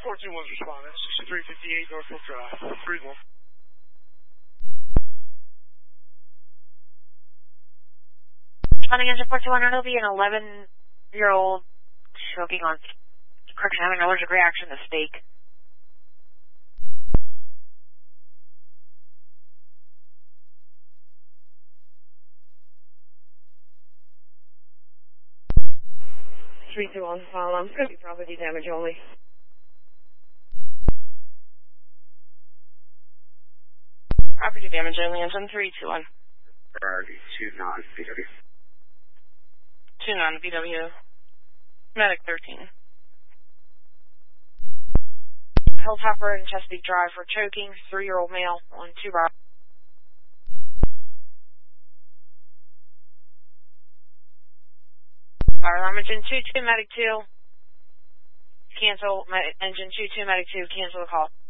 421's responding. 6358 Northfield Drive. 3-1. Responding engine 421, it'll be an 11-year-old choking on, correction, having an allergic reaction to steak. On file. It's going to be property damage only. Property damage only, engine 321. Priority 2 non-VW. 2 non-VW. Medic 13. Hilltop Road and Chesapeake Drive for choking, 3-year-old male on 2 bar. Fire alarm engine 22, medic 2. Cancel, engine 22, medic 2, cancel the call.